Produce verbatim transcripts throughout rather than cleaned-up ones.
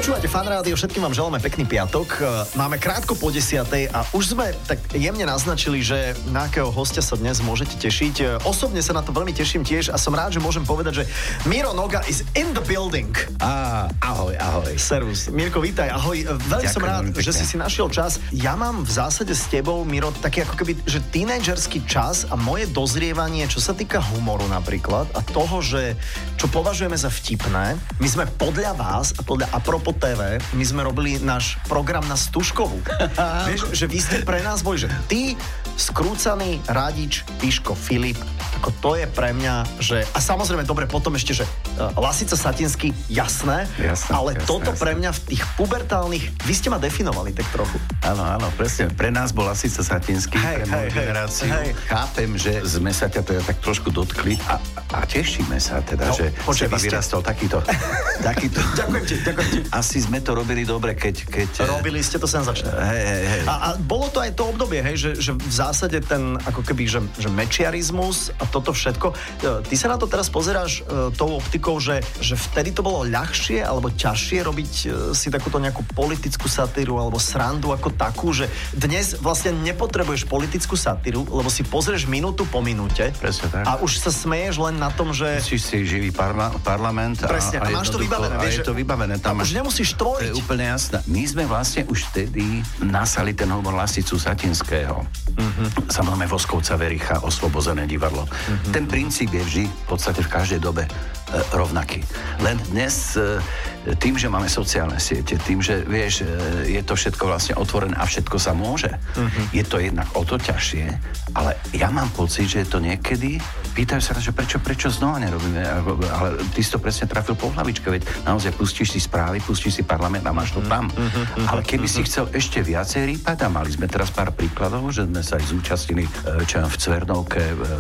Počúvate Fan Rádio, všetkým vám želáme pekný piatok. Máme krátko po desiatej a už sme tak jemne naznačili, že na akého hostia sa dnes môžete tešiť. Osobne sa na to veľmi teším tiež a som rád, že môžem povedať, že Miro Noga is in the building. Á, ahoj, ahoj. Servus. Mirko, vítaj, ahoj. Veľmi som rád, že si si našiel čas. Ja mám v zásade s tebou, Miro, taký ako keby, že tínedžerský čas a moje dozrievanie, čo sa týka humoru napríklad a toho, že čo považujeme za vtipné. My sme podľa vás a podľa Apropo té vé, my sme robili náš program na Stužkovú. Vieš, že vy ste pre nás boli, že ty, skrúcaný Radič, Piško, Filip, ako to je pre mňa, že... A samozrejme, dobre, potom ešte, že uh, Lasica Satinský, jasné, jasné ale jasné, toto jasné. pre mňa v tých pubertálnych, vy ste ma definovali tak trochu. Áno, áno, presne. Pre nás bol Lasica Satinský, hej, pre moju hej, generáciu. Hej. Chápem, že sme sa ťa teda tak trošku dotkli a, a tešíme sa teda, No, že počkej, teba vy ste- vyrastol takýto... takýto. Ďakujem ti, ďakujem ti. Asi sme to robili dobre, keď... keď Robili ste to senzačné. Hej, hej, hej. A, a bolo to aj to obdobie, hej, že, že v zásade ten, ako keby, že, že mečiarizmus a toto všetko. Ty sa na to teraz pozeráš uh, tou optikou, že, že vtedy to bolo ľahšie alebo ťažšie robiť uh, si takúto nejakú politickú satíru alebo srandu ako takú, že dnes vlastne nepotrebuješ politickú satíru, lebo si pozrieš minútu po minúte. Presne tak. A už sa smeješ len na tom, že... Musíš si živý parla- parlament a, Presne, a, a máš to jednoducho- vybavené. A Vieš, je to vybavené. Tam už nemusíš To tvoriť. je úplne jasné. My sme vlastne už vtedy nasali ten humor Lasicu Satinského. Uh-huh. Samozrejme Voskovca Vericha, Osvobozené divadlo. Uh-huh. Ten princíp je vždy v podstate v každej dobe e, rovnaký. Len dnes e, tým, že máme sociálne siete, tým, že vieš, e, je to všetko vlastne otvorené a všetko sa môže, uh-huh. je to jednak o to ťažšie, ale ja mám pocit, že je to niekedy, pýtajú sa, že prečo, prečo znova nerobíme, ale ty si to presne trafil po hlavičke, veď naozaj pustíš si správy, pustíš si parlament a máš to tam. Uh-huh. Ale keby si chcel ešte viacej rýpať, a mali sme teraz pár príkladov, že sme sa aj zúčastnili čo v Cvernovke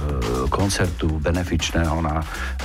koncertu benefičného na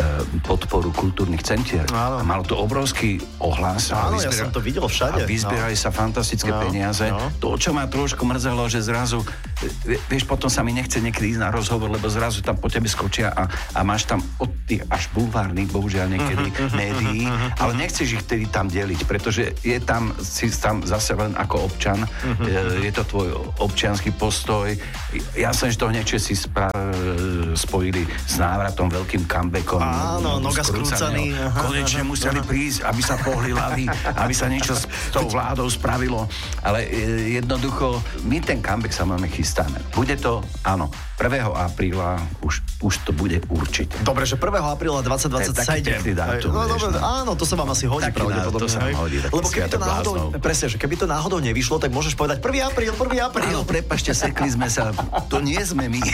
podporu kultúrnych centier. Áno. A malo to obrovský ohlas. Áno, a ja som to videl všade. A vyzbierali no. sa fantastické no, peniaze. No. To, čo ma trošku mrzelo, že zrazu, vieš, potom sa mi nechce niekedy ísť na rozhovor, lebo zrazu tam po tebe skočia a, a máš tam od tých až bulvárnych, bohužiaľ niekedy, médií, ale nechceš ich tedy tam deliť, pretože je tam, si tam zase len ako občan, je to tvoj občiansky postoj. Ja som, že to hneď si spra- spojili s návratom, veľkým comebackom. Áno, Noga skrúcaný. Konečne museli prísť, aby sa pohli hlavy, aby sa niečo s tou vládou spravilo. Ale e, jednoducho, my ten comeback sa máme chystáme. Bude to, áno, prvého apríla už, už to bude určite. Dobre, že prvého apríla dvedsať dvadsaťsedem. To je taký pekný dátum, No, vieš, dobre, no. áno, to sa vám asi hodí Taký pravdepodobne. to sa hej? vám hodí, taký Lebo keby to sviatok náhodou, bláznov. presne, že keby to náhodou nevyšlo, tak môžeš povedať prvý apríl, prvý apríl. Áno, prepáčte, sekli sme sa. To nie sme my.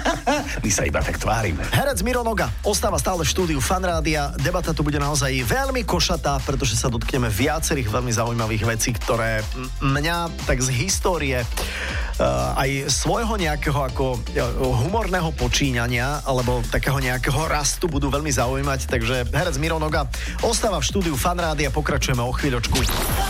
My sa iba tak tvárime. Herec Miro Noga ostáva stále v štúdiu Fan Rádia. Debata tu bude naozaj veľmi košatá, pretože sa dotkneme viacerých veľmi zaujímavých vecí, ktoré mňa tak z histórie uh, aj svojho nejakého ako humorného počínania alebo takého nejakého rastu budú veľmi zaujímať. Takže herec Miro Noga ostáva v štúdiu Fan Rádia. Pokračujeme o chvíľočku.